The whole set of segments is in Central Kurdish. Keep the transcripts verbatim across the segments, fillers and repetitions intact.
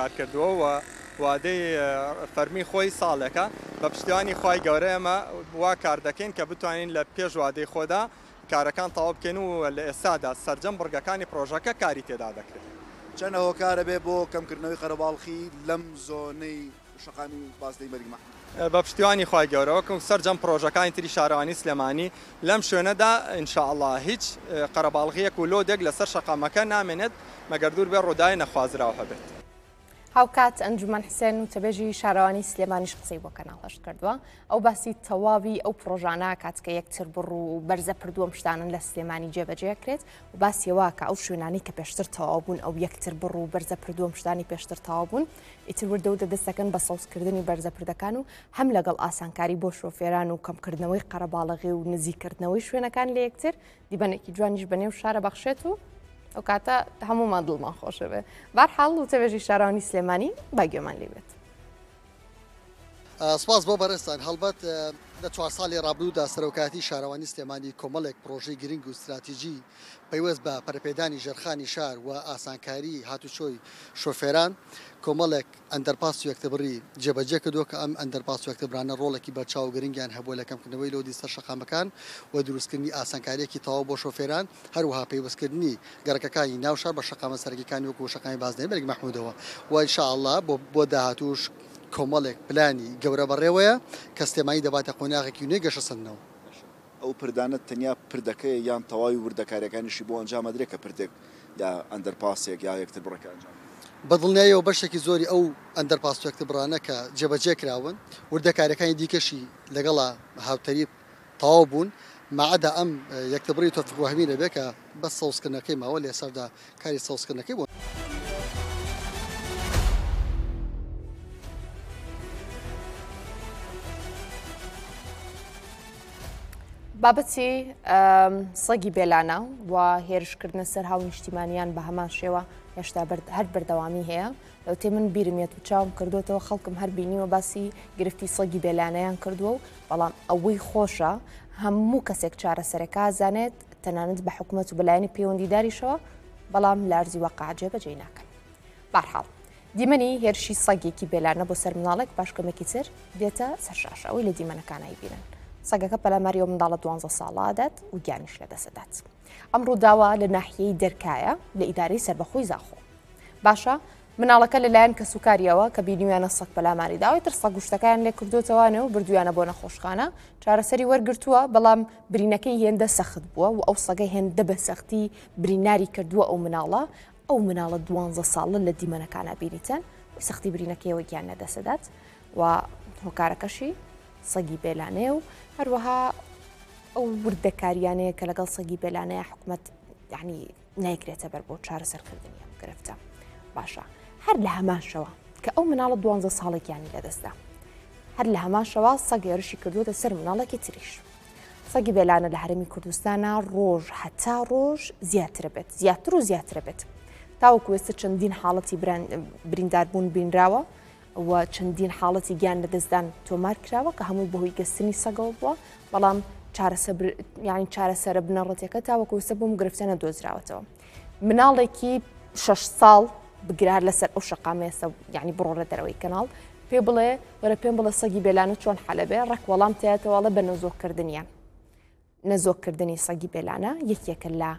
کار کردووە و وادەی فەرمی خۆی ساڵێکە بە پشتیوانی خی گەورە ئێمە وا کار دەکەین کە بتوانین لە پێش وادەی خۆدا کارەکان تەواو بکەین و لە ئێستادا سەرجەم بڕگەکانی پرۆژەکە کاری تێدا دەکرێت. چەند هۆکارە بێ بۆ کەمکردنەوەی قەرەباڵغی لەم زۆنەی شەقامی بازدەی بەرگی مەحموود؟ بە پشتیوانی خی گەورەوەکەم سەرجەم پرۆژەکانی تری شارەوانی سلێمانی لەم شوێنەدا ئینشاءڵڵا هیچ قەرەباڵغیەک و لۆدێک لەسەر شەقامەکە نامێنێت مەگەر دوور بێ ڕووداوی نەخوازراوە هەبێت. هاوکات ئەنجومەن حسێن و تەبێژی شارەوانی سلێمانیش قسەی بۆ کەناڵ هەشت کردووە ئەو باسی تەواوی ئەو پرۆژانە کاتکە یەکتر بڕ و بەرزە پردووە شتانن لە سلێمانی جێبەجێکرێت و باسیەوە کە ئەو شوێنانی کە پێشتر تەواو بوون ئەو یەکتر بڕ و بەرزە پردووە شتانی پێشتر تەواو بوون ئیتر وردە و دەدەستەکەن بە سەوزکردنی بەرزە پردەکان و هەم لەگەڵ ئاسانکاری بۆ شۆفێران و کەمکردنەوەی قەرەباڵغی و نزیکردنەوەی شوێنەکان لە یەکتر دیبەنێکی جوانیش بەنێو شارە بەخشێت و ئەو کاتە هەمومان دڵمان خۆشە بێ. بەرحاڵ و تەبێژی شارەوانی سلێمانی باگوێمان لێ بێت. سپاس بۆ بەڕێستان هەڵبەت لە چوار ساڵی ڕابردوودا سەرۆکاتی شارەوانی سلێمانی کۆمەڵێک پرۆژەی گرنگ و استراتیژی پەیوەست بە پەرپێدانی ژێرخانی شار و ئاسانکاری هاتوچۆی شۆفێران کۆمەڵێک ئەندەرپاس و یەکتەبڕی جێبەجێ کردووە کە ئەم ئەندەرپاس و یەکتەبرانە ڕۆڵێکی بەرچاو گرنگیان هەبووە لە کەمکردنەوەی لۆدی سەر شەقامەکان و دروستکردنی ئاسانکاریەکی تەواو بۆ شۆفێران هەروەها پەیوەستکردنی گەڕەکەکانی ناو شار بە شەقامە سەرەکیەکانی وەکو شەقامی بازرگانی بەرگی مەحموودەوە و ئینشاءڵڵا بۆ داهاتووش کۆمەڵێک پلانی گەورە بەڕێوەیە کە سلێمانی دەباتە قۆناغێکی نوێی گەشە سەرنەوە. ئەو پردانە تەنیا پردەکەی یان تەواوی وردەکاریەکانیشی بۆ ئەنجامەدرێت کە پردێک یا ئەندەرپاسێک یا یەکتر بڕەکە ئەنجام بەدڵنیایەوە بەشێکی زۆری ئەو ئەندەرپاس و یەکتەبرانە کە جێبەجێ کراون وردەکاریەکانی دیکەشی لەگەڵا هاوتەری تەواو بوون مەعەدا ئەم یەکتەبڕی تۆفیق وهەمی دەبێت کە بە سەوزکردنەکەی ماوە لێ سەردا کاری سەوزکردنەکەی بوو. بابەتی سەگی بێلانە و هێرشکردنە سەر هاو نیشتیمانیان بە هەمان شێوە هێشتا هەر بەردەوامی هەیە لەو تێ من بیرمێت و چاوم کردوێتەوە خەڵکم هەر بینیوە باسی گرفتی سەگی بێلانەیان کردووە و بەڵام ئەوەی خۆشە هەموو کەسێک چارەسەرەکە زانێت تەنانەت بە حکوومەت و بەلایەنی پەیوەندیداریشەوە بەڵام لارزی وەقع جێبەجێ ناکەن. بەرحاڵ دیمەنی هێرشی سەگێکی بێلانە بۆ سەر مناڵێک باشکەمێکی تر دێتە سەرشاشەوەی لە دیمەنەکانایی بینن. سەگەکە پەلاماری و منداڵە دوانزە ساڵادات و گیانیش لەدەسەدات. ئەم ڕووداوە لە ناحیەی دەرکایە لە ئیدارەی سەربەخۆی زاخۆ. باشە مناڵەکە لەلایەن کە سوکاریەوە کە بینیویانە سەگ پەلاماری داوای تر سەگ گوشتەکەیان لێ کردوتەوانێ و بردویانە بۆ نەخۆشخانە چارەسەری وەرگرتووە بەڵام برینەکەی هێندە سەخت بووە و ئەو سەگەی هێندە بە سەختی بریناری کردووە ئەو مناڵە ئەو مناڵە دوانزە ساڵە لە دیمەنەکانە بینیتەن سەختی برینەکەیەوە گیان لەدەسەدات و هۆکارەکەشی سەگی بێلانەیە و هەروەها ئەو وردەکاریانەیە کە لەگەڵ سەگی بێلانەیە حکوومەت یعنی نایکرێتە بەر بۆ چارەسەرکردنی ئەم گرفتە. باشە هەر لە هەماشەوە کە ئەو مناڵە دوانزە ساڵێکیانی لەدەستدا هەر لە هەماشەوە سەگ هێرشی کردووەتە سەر مناڵێکی تریش. سەگی بێلانە لە هەرێمی کوردستانە ڕۆژ هەتا ڕۆژ زیاترە بێت زیاتر و زیاترە بێت تاوەکو ئێستا چەندین حاڵەتی برینداربوون بینراوە و چەندین حاڵەتی گیان لەدەستدان تۆمار کراوە کە هەمووی بەهۆی گەستنی سەگەوە بووە بەڵام یانی چارەسەرە بنەڕەتەکە تاوەکو ئێستا بۆم گرفتە نەدۆزراوەتەوە. مناڵێکی شەش ساڵ بگرار لەسەر ئەو شەقامێسە یعنی بڕۆرە دەرەوەی کەناڵ پێ بڵێ وەرە پێم بڵێ سەگی بێلانە چۆن حەلەبێ ڕێک وەڵام تایەتەوەڵە بە نەزۆکردنیان. نەزۆکردنی سەگی بێلانە یەکێکە لە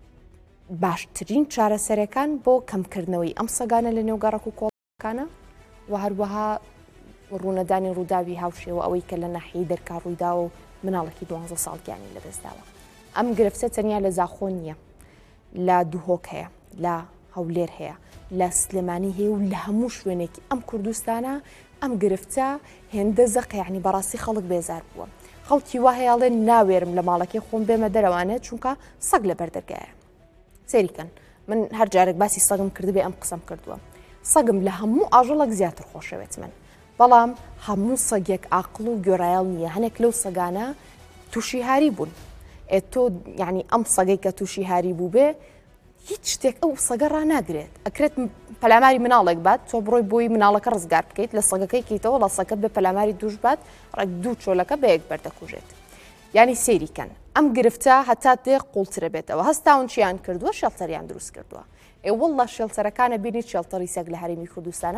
باشترین چارەسەرەکان بۆ کەمکردنەوەی ئەم سەگانە لە نێوگەڕک و کۆڵەکانە و هەروەها ڕوونەدانی ڕووداوی هاوشێوە ئەوەی کە لە ناحیەی دەرکا ڕوویداوە و مناڵێکی دوانزە ساڵگیانی لەدەستداوە. ئەم گرفتە تەنیا لە زاخۆ نییە لە دووهۆک هەیە لە هەولێر هەیە لە سلێمانی هەیە و لە هەموو شوێنێکی ئەم کوردستانە ئەم گرفتە هێندە زەق یعنی بەڕاستی خەڵک بێزار بووە. خەڵکی وا هەیەڵێن ناوێرم لە ماڵەکەی خۆم بێمە دەرەوانێت چونکە سەگ لە بەردەرگایە. سێریکەن من هەر جارێک باسی سەگم کردبێ ئەم قسەم کردووە. سەگم لە هەموو ئاژەڵک زیاتر خۆشەوێت من بەڵام هەموو سەگێک عاقڵ و گۆرایەڵ نییە هەنێک لەو سەگانە تووشی هاری بوون تۆ یعنی ئەم سەگەی کە تووشی هاری بوو بێ هیچ شتێک ئەو سەگە ڕناگرێت ئەکرێت پەلاماری مناڵێک بات تۆ بڕۆی بۆی مناڵەکە ڕزگار بکەیت لە سەگەکەی کەیتەوە لە سەکەت بە پەلاماری دووش بات ڕێک دوو چۆلەکە بە یەک بەردەکوژێت. یعنی سێریکەن ئەم گرفتە هەتا تێ قوڵترە بێتەوە هەستاون چیان کردووە شێڵتەریان دروست کردووە. ئێ وەڵڵا شێڵتەرەکانە بینیت شێڵتەری سەگ لە هەرێمی کوردستانە